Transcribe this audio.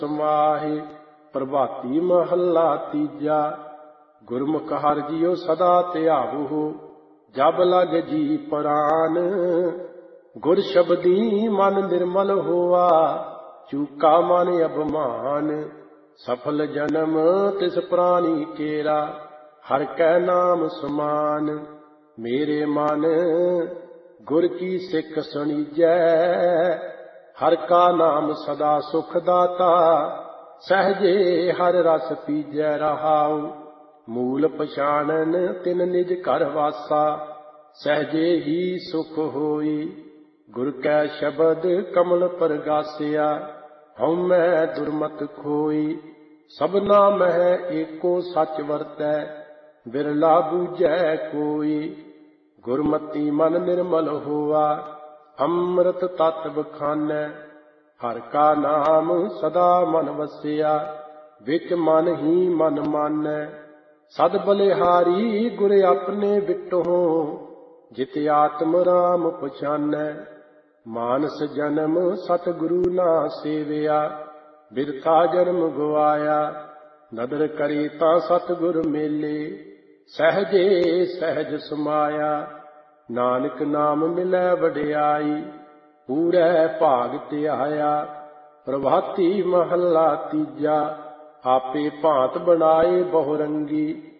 समाहि। प्रभाती महला तीजा। गुरमुख हर जियो सदा ध्यावहु, जब लग जी प्राण। गुर शब्दी मन निर्मल होआ, चूका मन अभिमान। सफल जन्म तिस प्राणी केरा, हर कै नाम समान। मेरे मन गुर की सिख सुनीजै, हर का नाम सदा सुख दाता। सहजे हर रस पीजै रहाऊ, मूल पछाणन तिन निज घर वासा। सहजे ही सुख होई, गुर कै शब्द कमल परगासिया। हउमै दुर्मत खोई, सबना मह एको सच वरतै। बिरला बूझै कोई, गुरमति मन निर्मल होआ। अमृत तत बखानै, हर का नाम सदा मन वसिया। विच मन ही मन मानै, सद बलिहारी गुर अपने बिटों। जित आत्म राम पछानै, मानस जन्म सतगुरु ना सेविया। बिरथा जन्म गवाया, नदर करे तां सतगुर मेले। सहजे सहज समाया, नानक नाम मिलै वडियाई। पूरै भाग ਧਿਆਇਆ। प्रभाती महला तीजा। आपे भांत बनाए बहुरंगी,